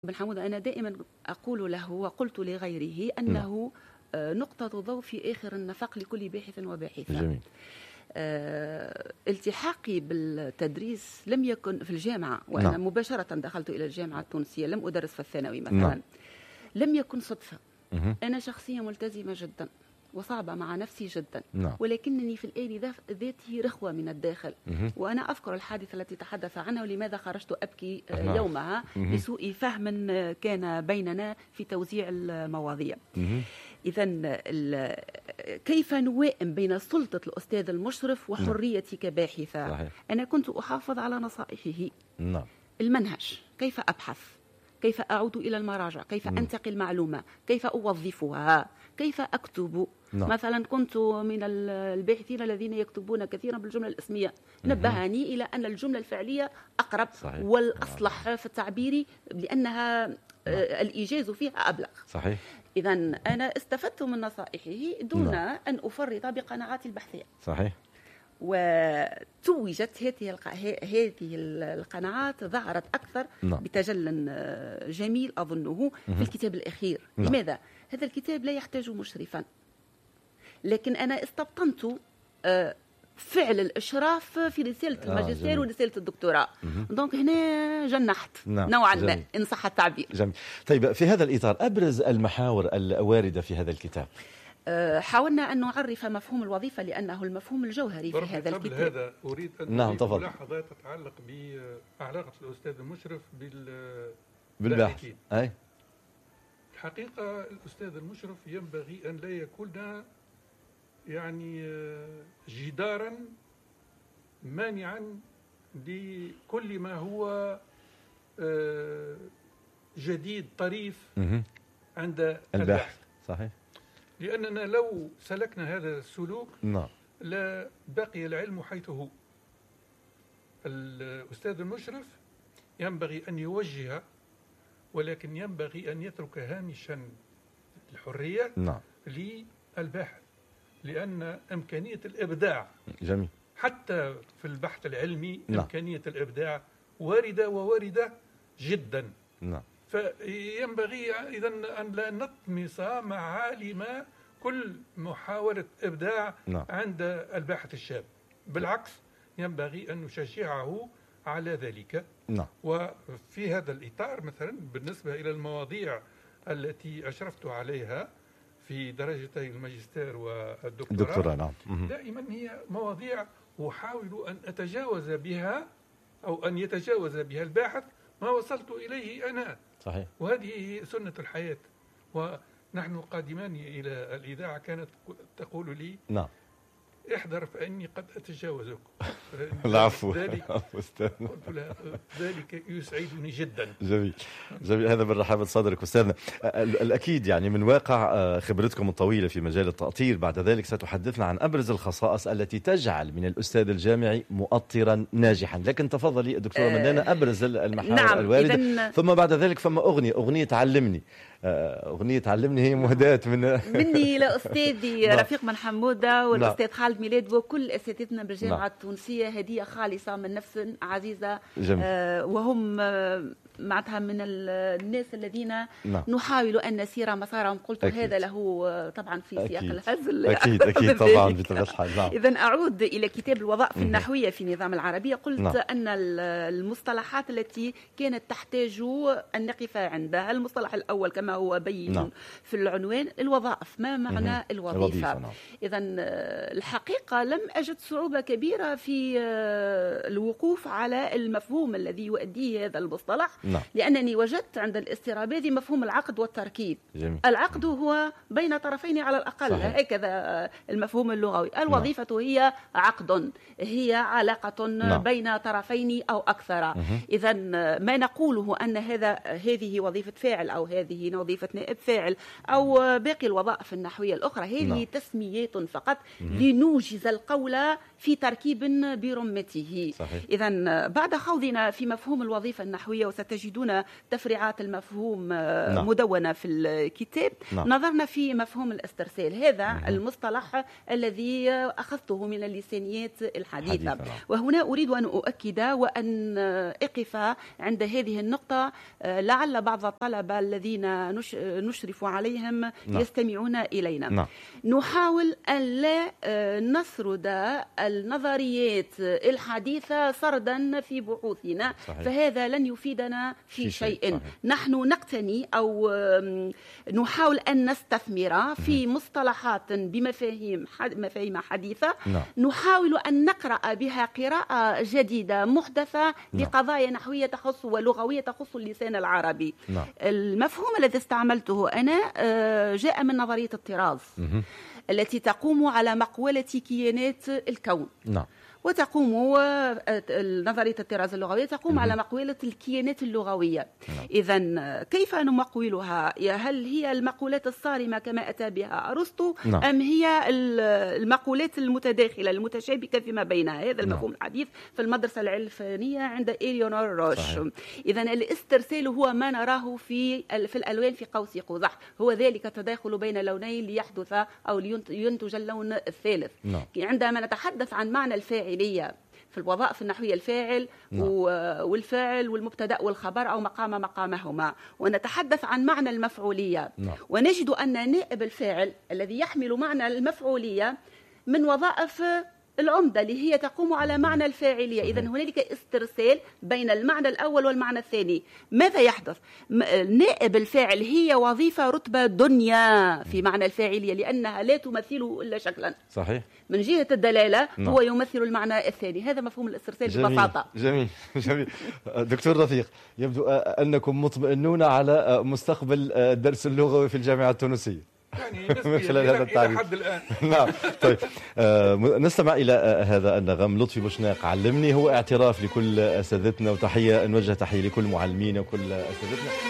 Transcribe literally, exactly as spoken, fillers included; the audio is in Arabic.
بن حمودة أنا دائما أقول له وقلت لغيره أنه نعم. نقطة ضوء في آخر النفق لكل باحث وباحثة. جميل. أه التحاقي بالتدريس لم يكن في الجامعة، وأنا نعم. مباشرة دخلت إلى الجامعة التونسية، لم أدرس في الثانوي مثلا. نعم. لم يكن صدفة. مه. أنا شخصية ملتزمة جدا وصعبة مع نفسي جدا. نعم. ولكنني في الآن ذاتي رخوة من الداخل. مه. وأنا أذكر الحادثة التي تحدث عنها ولماذا خرجت أبكي نعم. يومها مه. لسوء فهم كان بيننا في توزيع المواضيع. إذا كيف نوائم بين سلطة الأستاذ المشرف وحريتي كباحثة؟ صحيح. أنا كنت أحافظ على نصائحه. نعم. المنهج، كيف أبحث، كيف أعود إلى المراجع، كيف م. أنتقي المعلومة، كيف أوظفها، كيف أكتب. نعم. مثلا كنت من الباحثين الذين يكتبون كثيرا بالجملة الاسمية. م. نبهني إلى أن الجملة الفعلية أقرب صحيح. والأصلح نعم. في التعبير لأنها نعم. الإيجاز فيها أبلغ. صحيح. إذا أنا استفدت من نصائحه دون نعم. أن أفرط بقناعاتي البحثية. صحيح. وتوجت هذه هذه القناعات ظهرت أكثر نعم. بتجل جميل أظنه م- في الكتاب الأخير. نعم. لماذا؟ هذا الكتاب لا يحتاج مشرفا، لكن أنا استبطنت فعل الإشراف في رسالة آه الماجستير ورسالة الدكتوراه. دونك هنا جنحت نعم. نوعا ما إن صح التعبير. جميل. طيب في هذا الإطار أبرز المحاور الواردة في هذا الكتاب. حاولنا أن نعرف مفهوم الوظيفة لأنه المفهوم الجوهري في هذا قبل الكتاب. هذا أريد أن نعم تفضل. ملاحظة تتعلق بعلاقة الأستاذ المشرف بال بالباحث. أي الحقيقة الأستاذ المشرف ينبغي أن لا يكون يعني جدارا مانعا لكل ما هو جديد طريف عند الباحث. صحيح. لأننا لو سلكنا هذا السلوك نعم لا بقي العلم حيث هو. الأستاذ المشرف ينبغي أن يوجه، ولكن ينبغي أن يترك هامشا الحرية نعم للباحث، لأن إمكانية الإبداع جميل حتى في البحث العلمي نعم. إمكانية الإبداع واردة وواردة جدا. نعم. فينبغي إذن أن لا نطمس معالم كل محاولة إبداع نعم. عند الباحث الشاب، بالعكس ينبغي أن نشجعه على ذلك. نعم. وفي هذا الإطار مثلا بالنسبة إلى المواضيع التي أشرفت عليها في درجتي الماجستير والدكتوراه نعم. دائما هي مواضيع أحاول أن أتجاوز بها أو أن يتجاوز بها الباحث ما وصلت إليه أنا. صحيح. وهذه سنة الحياة. ونحن قادمان إلى الإذاعة كانت تقول لي نعم احذر فإني قد أتجاوزك. العفو. ذلك قلت لها ذلك يسعدني جدا. جميل جميل. هذا من رحابة صدرك أستاذنا. الأكيد يعني من واقع خبرتكم الطويلة في مجال التأطير بعد ذلك ستحدثنا عن أبرز الخصائص التي تجعل من الأستاذ الجامعي مؤطرا ناجحا. لكن تفضلي دكتورة أه منانا أبرز المحاور نعم الواردة. إذن... ثم بعد ذلك فما أغنية أغنية علمني أغنية علمني هي مهداة من مني إلى أستاذي رفيق بن حمودة والأستاذ خالد ميلاد وكل أساتذتنا بالجامعة نعم. التونسية. هدية خالصة من نفس عزيزة. آه وهم آه معناتها من الناس الذين نعم. نحاول أن نسير مسارهم. قلت أكيد. هذا له آه طبعا في سياق الهزل. أكيد أكيد طبعا بطبيعة الحال. نعم. إذا أعود إلى كتاب الوظائف النحوية في النظام العربي. قلت نعم. أن المصطلحات التي كانت تحتاج أن نقف عندها، المصطلح الأول كما هو بين نعم. في العنوان الوظائف. ما معنى مه. الوظيفة؟ نعم. إذا الحقيقة لم أجد صعوبة كبيرة في الوقوف على المفهوم الذي يؤديه هذا المصطلح نعم. لأنني وجدت عند الاسترابادي مفهوم العقد والتركيب. جميل. العقد هو بين طرفين على الأقل. صحيح. هكذا المفهوم اللغوي. الوظيفة نعم. هي عقد، هي علاقة نعم. بين طرفين أو أكثر. إذا ما نقوله أن هذا هذه وظيفة فاعل أو هذه وظيفة نائب فاعل أو باقي الوظائف النحوية الأخرى هذه نعم. تسميات فقط لنوجز القول في تركيب برمته. إذا بعد خوضنا في مفهوم الوظيفة النحوية وست تجدون تفريعات المفهوم نعم. مدونة في الكتاب. نعم. نظرنا في مفهوم الاسترسال، هذا نعم. المصطلح الذي أخذته من اللسانيات الحديثة. نعم. وهنا أريد أن أؤكد وأن أقف عند هذه النقطة، لعل بعض الطلبة الذين نشرف عليهم نعم. يستمعون إلينا. نعم. نحاول أن لا نسرد النظريات الحديثة سردا في بحوثنا. صحيح. فهذا لن يفيدنا في, في شيء. شيء. نحن نقتني أو نحاول أن نستثمر في مصطلحات بمفاهيم مفاهيم حديثة. نعم. نحاول أن نقرأ بها قراءة جديدة محدثة لقضايا نعم. نحوية تخص ولغوية تخص اللسان العربي. نعم. المفهوم الذي استعملته أنا جاء من نظرية الطراز التي تقوم على مقولة كيانات الكون. نعم. وتقوم نظرية الطراز اللغوية تقوم على مقولة الكيانات اللغوية. إذن كيف نمقولها؟ هل هي المقولات الصارمة كما أتى بها أرسطو أم هي المقولات المتداخلة المتشابكة فيما بينها؟ هذا المفهوم الحديث في المدرسة العلفانية عند إليونور روش. إذن الاسترسال هو ما نراه في في الألوان في قوس قزح، هو ذلك التداخل بين لونين ليحدث أو لينتج اللون الثالث. نعم. عندما نتحدث عن معنى الفاعل في الوظائف النحوية الفاعل نعم. والفاعل والمبتدأ والخبر أو مقام مقامهما، ونتحدث عن معنى المفعولية. نعم. ونجد أن نائب الفاعل الذي يحمل معنى المفعولية من وظائف العمدة اللي هي تقوم على معنى الفاعلية. إذن هنالك استرسال بين المعنى الأول والمعنى الثاني. ماذا يحدث؟ نائب الفاعل هي وظيفة رتبة دنيا في معنى الفاعلية لأنها لا تمثله إلا شكلا. صحيح. من جهة الدلالة نعم. هو يمثل المعنى الثاني. هذا مفهوم الاسترسال ببساطة. جميل جميل. دكتور رفيق، يبدو أنكم مطمئنون على مستقبل الدرس اللغوي في الجامعة التونسية يعني من خلال هذا التعريف لحد الآن. نعم. طيب آه نستمع إلى آه هذا النغم. لطفي بوشناق علمني، هو اعتراف لكل أساتذتنا وتحية نوجه تحية لكل معلمين وكل أساتذتنا.